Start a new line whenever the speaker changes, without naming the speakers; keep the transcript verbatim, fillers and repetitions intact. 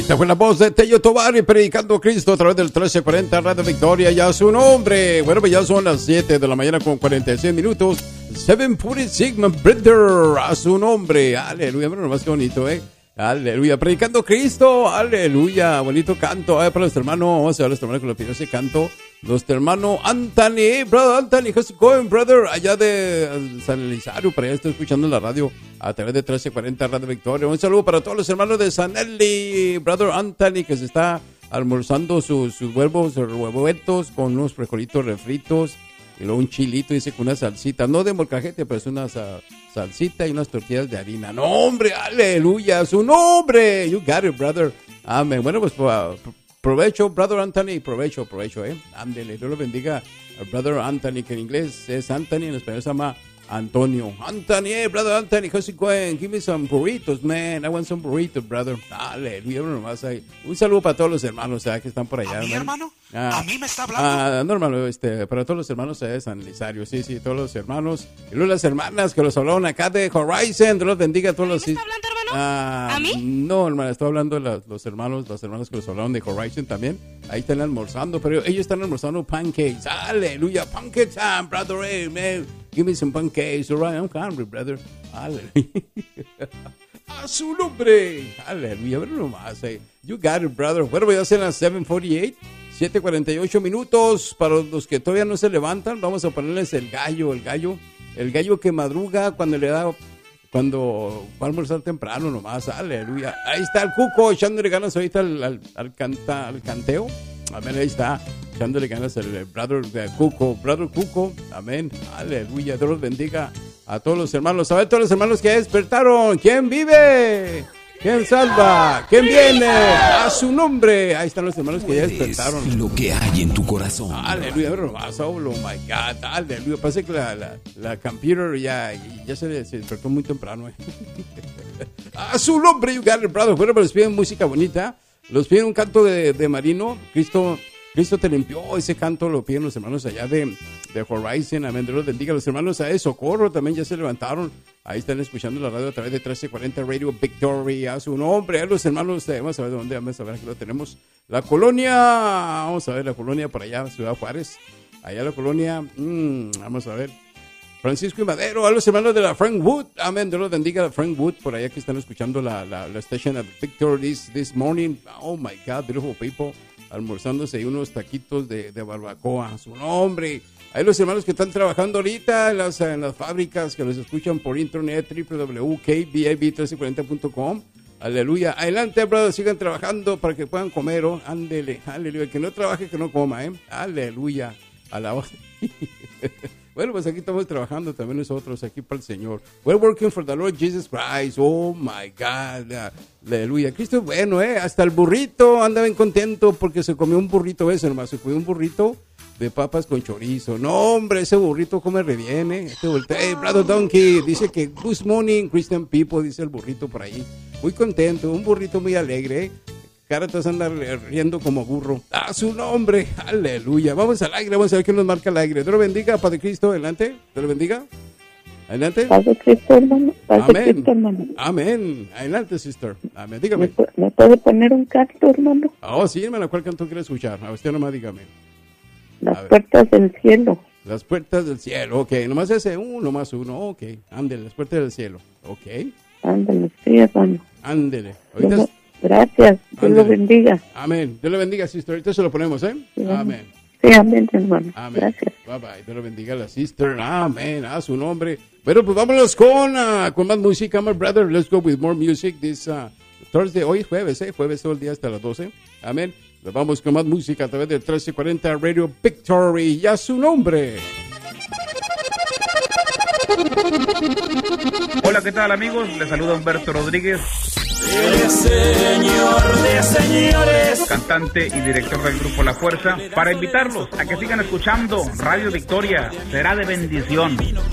Esta fue la voz de Tello Tovar y predicando Cristo a través del trece cuarenta Radio Victoria y a su nombre. Bueno, pues ya son las siete de la mañana con cuarenta y seis minutos. siete cuarenta y seis, my brother, a su nombre. Aleluya, pero nomás que bonito, ¿eh? Aleluya, predicando Cristo, aleluya, bonito canto. Ay, para nuestro hermano, vamos a ver a nuestro hermano que lo pidió ese canto. Nuestro hermano Anthony, brother Anthony, how's it going, brother? Allá de San Elizario, para allá estoy escuchando la radio a través de trece cuarenta Radio Victoria. Un saludo para todos los hermanos de San Eli, brother Anthony, que se está almorzando sus, sus huevos, huevetos con unos frijolitos refritos y luego un chilito, dice, con una salsita, no de molcajete, pero es una sa- salsita y unas tortillas de harina. ¡No, hombre! ¡Aleluya! ¡Su nombre! You got it, brother. Amén. Bueno, pues uh, provecho, brother Anthony, provecho, provecho, ¿eh? Ándele, Dios lo bendiga al brother Anthony, que en inglés es Anthony, en español se llama Antonio. Anthony, hey, brother Anthony, how's it going? Give me some burritos, man. I want some burritos, brother. Aleluya, nomás ahí. Un saludo para todos los hermanos, ¿sabes? Que están por allá.
¿A mí,
man.
hermano?
Ah,
¿A mí me está hablando?
Ah, no, hermano, este, para todos los hermanos de San Elizario, sí, sí, todos los hermanos. Y luego las hermanas que los hablaron acá de Horizon, Dios los bendiga a todos los...
¿Me está hablando, hermano?
Ah,
¿A mí?
No, hermano, estoy hablando de los, los hermanos, los hermanos que los hablaron de Horizon también. Ahí están almorzando, pero ellos están almorzando pancakes. Aleluya, pancake time, brother, hey, man. Give me some pancakes, all right, I'm hungry, brother. Aleluya. A su nombre. Aleluya, pero nomás, hey. You got it, brother. Bueno, voy a hacer las siete cuarenta y ocho. siete cuarenta y ocho minutos. Para los que todavía no se levantan, vamos a ponerles el gallo, el gallo. El gallo que madruga cuando le da... Cuando va a almorzar temprano nomás, aleluya. Ahí está el Cuco echándole ganas ahorita al, al, al, canta, al canteo. Amén, ahí está, echándole ganas el, el brother de Cuco, brother Cuco. Amén, aleluya. Dios los bendiga a todos los hermanos. A ver, todos los hermanos que despertaron. ¿Quién vive? ¿Quién salva? ¿Quién viene? A su nombre. Ahí están los hermanos que ya despertaron.
Es lo que hay en tu corazón.
Aleluya, pero más, oh my God, aleluya. Parece que la, la, la computer ya, ya se, se despertó muy temprano. Eh. A su nombre, you got it, brother. Bueno, pero les piden música bonita. Los piden un canto de, de Marino. Cristo, Cristo te limpió. Ese canto lo piden los hermanos allá de, de Horizon. Amén, Dios los bendiga. Los hermanos de Socorro también ya se levantaron. Ahí están escuchando la radio a través de trece cuarenta Radio Victory. A su nombre, a los hermanos de, vamos a ver de dónde, vamos a ver, aquí lo tenemos. La colonia, vamos a ver la colonia por allá, Ciudad Juárez. Allá la colonia, mmm, vamos a ver. Francisco y Madero, a los hermanos de la Frank Wood. Amén, Dios los bendiga, Frank Wood, por allá que están escuchando la, la, la station of Victory this, this morning. Oh my God, beautiful people. Almorzándose y unos taquitos de, de barbacoa. A su nombre. Hay los hermanos que están trabajando ahorita en las, en las fábricas, que los escuchan por internet, doble u doble u doble u punto k b i b trece cuarenta punto com. Aleluya. Adelante, brother, sigan trabajando para que puedan comer, oh. Ándele, aleluya. Que no trabaje, que no coma, ¿eh? Aleluya. A la hora. Bueno, pues aquí estamos trabajando también nosotros, aquí para el Señor. We're working for the Lord Jesus Christ. Oh, my God. Aleluya. Cristo es bueno, ¿eh? Hasta el burrito anda bien contento porque se comió un burrito ese, hermano. Se comió un burrito de papas con chorizo. No, hombre, ese burrito come re bien, ¿eh? Este burrito. Hey, brother Donkey, dice que good morning, Christian people, dice el burrito por ahí. Muy contento, un burrito muy alegre, ¿eh? Caratas anda riendo como burro. ¡A su nombre! ¡Aleluya! Vamos al aire, vamos a ver quién nos marca el aire. Dios lo bendiga, Padre Cristo, adelante. Dios lo bendiga. Adelante.
Padre Cristo, hermano. Padre
Amén.
Cristo, hermano.
Amén. Adelante, sister. Amén.
¿Me,
Dígame.
pu- ¿Me puede poner un canto, hermano?
Oh, sí, hermano. ¿Cuál canto quiere escuchar? A usted nomás dígame.
Las
A ver.
puertas del cielo.
Las puertas del cielo. Ok, nomás ese uno, más uno. Ok, ándele, las puertas del cielo. Ok,
Ándale, sí, hermano.
ándele. Ahorita...
Dios- Gracias. Dios
Ándale.
lo bendiga.
Amén. Dios lo bendiga, sister. Ahorita se lo ponemos, ¿eh?
Sí,
Amén.
Sí, amén, hermano.
Amén.
Gracias.
Bye bye. Dios lo bendiga a la sister. Amén. A su nombre. Bueno, pues vámonos con, uh, con más música, my brother. Let's go with more music this uh, Thursday. Hoy es jueves, ¿eh? Jueves todo el día hasta las doce. Amén. Nos vamos con más música a través del trece cuarenta Radio Victory. Y a su nombre.
Hola, ¿qué tal, amigos? Les saluda Humberto Rodríguez,
El Señor de señores.
cantante y director del grupo La Fuerza, para invitarlos a que sigan escuchando Radio Victoria. Será de bendición.